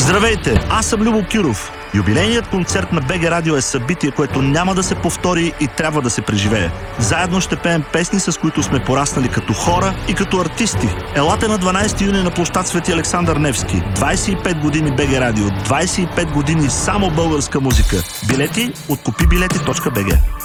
Здравейте, аз съм Любо Киров. Юбилейният концерт на БГ Радио е събитие, което няма да се повтори и трябва да се преживее. Заедно ще пеем песни, с които сме пораснали като хора и като артисти. Елате на 12 юни на площад Свети Александър Невски. 25 години БГ Радио, 25 години само българска музика. Билети от купибилети.bg.